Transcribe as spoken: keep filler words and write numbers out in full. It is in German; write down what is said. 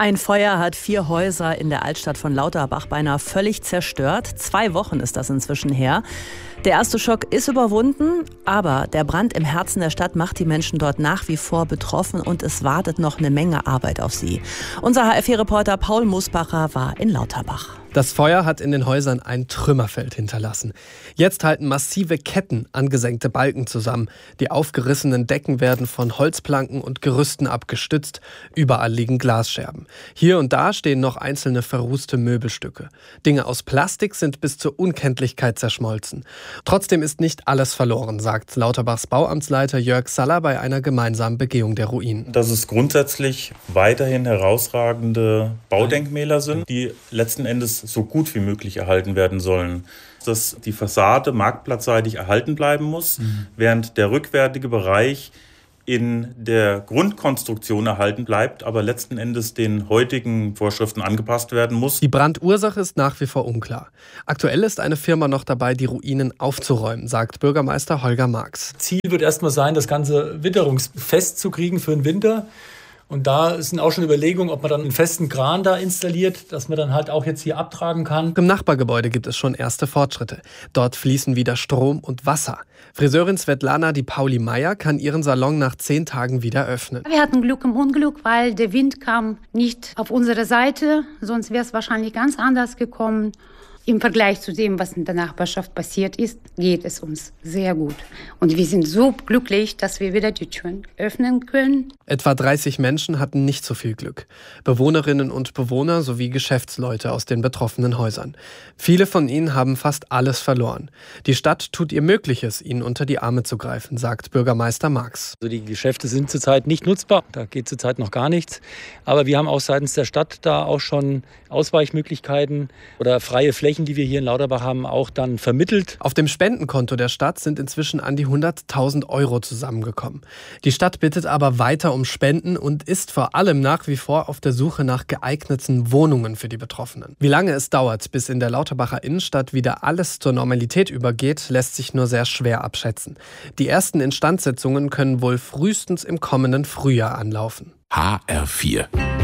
Ein Feuer hat vier Häuser in der Altstadt von Lauterbach beinahe völlig zerstört. Zwei Wochen ist das inzwischen her. Der erste Schock ist überwunden, aber der Brand im Herzen der Stadt macht die Menschen dort nach wie vor betroffen und es wartet noch eine Menge Arbeit auf sie. Unser H F vier-Reporter Paul Musbacher war in Lauterbach. Das Feuer hat in den Häusern ein Trümmerfeld hinterlassen. Jetzt halten massive Ketten angesenkte Balken zusammen. Die aufgerissenen Decken werden von Holzplanken und Gerüsten abgestützt. Überall liegen Glasscherben. Hier und da stehen noch einzelne verrußte Möbelstücke. Dinge aus Plastik sind bis zur Unkenntlichkeit zerschmolzen. Trotzdem ist nicht alles verloren, sagt Lauterbachs Bauamtsleiter Jörg Saller bei einer gemeinsamen Begehung der Ruinen. Dass es grundsätzlich weiterhin herausragende Baudenkmäler sind, die letzten Endes so gut wie möglich erhalten werden sollen. Dass die Fassade marktplatzseitig erhalten bleiben muss, mhm. während der rückwärtige Bereich in der Grundkonstruktion erhalten bleibt, aber letzten Endes den heutigen Vorschriften angepasst werden muss. Die Brandursache ist nach wie vor unklar. Aktuell ist eine Firma noch dabei, die Ruinen aufzuräumen, sagt Bürgermeister Holger Marx. Ziel wird erstmal sein, das Ganze witterungsfest zu kriegen für den Winter. Und da sind auch schon Überlegungen, ob man dann einen festen Kran da installiert, dass man dann halt auch jetzt hier abtragen kann. Im Nachbargebäude gibt es schon erste Fortschritte. Dort fließen wieder Strom und Wasser. Friseurin Svetlana Di Pauli Meier kann ihren Salon nach zehn Tagen wieder öffnen. Wir hatten Glück im Unglück, weil der Wind kam nicht auf unsere Seite. Sonst wäre es wahrscheinlich ganz anders gekommen. Im Vergleich zu dem, was in der Nachbarschaft passiert ist, geht es uns sehr gut. Und wir sind so glücklich, dass wir wieder die Türen öffnen können. Etwa dreißig Menschen hatten nicht so viel Glück. Bewohnerinnen und Bewohner sowie Geschäftsleute aus den betroffenen Häusern. Viele von ihnen haben fast alles verloren. Die Stadt tut ihr Mögliches, ihnen unter die Arme zu greifen, sagt Bürgermeister Marx. Also die Geschäfte sind zurzeit nicht nutzbar, da geht zurzeit noch gar nichts. Aber wir haben auch seitens der Stadt da auch schon Ausweichmöglichkeiten oder freie Flächen, die wir hier in Lauterbach haben, auch dann vermittelt. Auf dem Spendenkonto der Stadt sind inzwischen an die hunderttausend Euro zusammengekommen. Die Stadt bittet aber weiter um Spenden und ist vor allem nach wie vor auf der Suche nach geeigneten Wohnungen für die Betroffenen. Wie lange es dauert, bis in der Lauterbacher Innenstadt wieder alles zur Normalität übergeht, lässt sich nur sehr schwer abschätzen. Die ersten Instandsetzungen können wohl frühestens im kommenden Frühjahr anlaufen. H R vier